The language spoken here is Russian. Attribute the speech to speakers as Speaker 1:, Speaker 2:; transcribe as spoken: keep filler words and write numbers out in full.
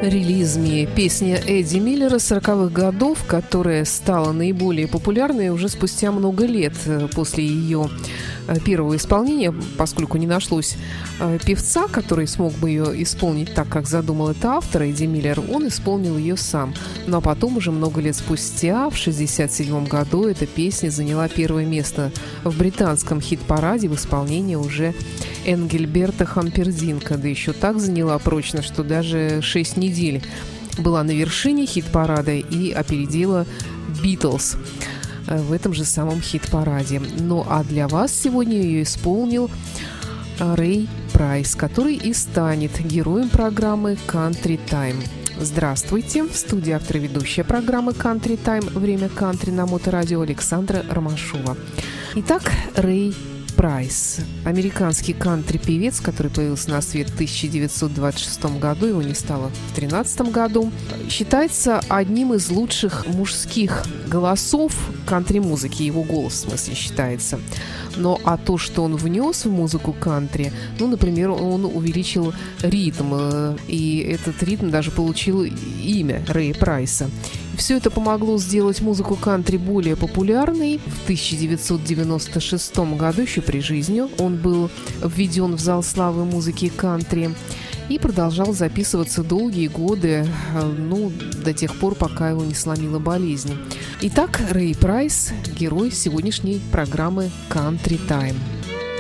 Speaker 1: Релиз «Me» – песня Эдди Миллера сороковых годов, которая стала наиболее популярной уже спустя много лет после ее первого исполнения, поскольку не нашлось певца, который смог бы ее исполнить так, как задумал это автор, Эдди Миллер, он исполнил ее сам. Ну а потом, уже много лет спустя, в шестьдесят седьмом году, эта песня заняла первое место в британском хит-параде в исполнении уже Энгельберта Хампердинка, да еще так заняла прочно, что даже шесть недель была на вершине хит-парада и опередила «Битлз» в этом же самом хит-параде. Ну а для вас сегодня ее исполнил Рэй Прайс, который и станет героем программы «Country Time». Здравствуйте! В студии автор и ведущая программы «Country Time» «Время кантри» на Моторадио Александра Ромашова. Итак, Рэй Прайс, американский кантри-певец, который появился на свет в тысяча девятьсот двадцать шестом году, его не стало в две тысячи тринадцатом году, считается одним из лучших мужских голосов кантри-музыки, его голос, в смысле, считается. Но а то, что он внес в музыку кантри, ну, например, он увеличил ритм, и этот ритм даже получил имя Рэя Прайса. Все это помогло сделать музыку кантри более популярной. В тысяча девятьсот девяносто шестом году, еще при жизни, он был введен в зал славы музыки кантри и продолжал записываться долгие годы, ну, до тех пор, пока его не сломила болезнь. Итак, Рэй Прайс – герой сегодняшней программы «Country Time».